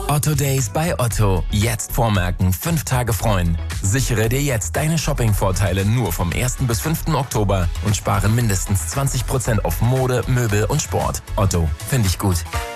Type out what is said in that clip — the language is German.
Otto Days bei Otto. Jetzt vormerken, 5 Tage freuen. Sichere dir jetzt deine Shopping-Vorteile nur vom 1. bis 5. Oktober und spare mindestens 20% auf Mode, Möbel und Sport. Otto, finde ich gut.